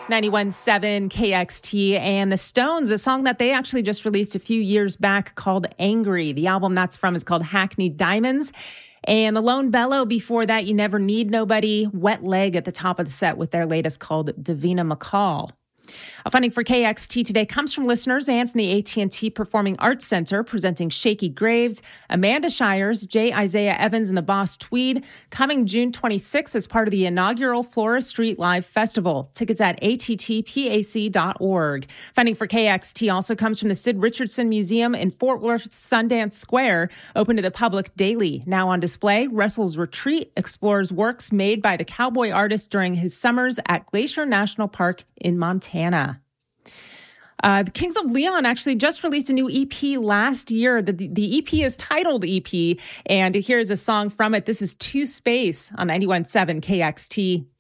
91.7 KXT and the Stones, a song that they actually just released a few years back called Angry. The album that's from is called Hackney Diamonds. And the Lone Bellow before that, You Never Need Nobody. Wet Leg at the top of the set with their latest called Davina McCall. Funding for KXT today comes from listeners and from the AT&T Performing Arts Center, presenting Shaky Graves, Amanda Shires, J. Isaiah Evans, and the Boss Tweed, coming June 26th as part of the inaugural Flora Street Live Festival. Tickets at attpac.org. Funding for KXT also comes from the Sid Richardson Museum in Fort Worth Sundance Square, open to the public daily. Now on display, Russell's Retreat explores works made by the cowboy artist during his summers at Glacier National Park in Montana. The Kings of Leon actually just released a new EP last year. The EP is titled EP, and here's a song from it. This is Two Space on 91.7 KXT.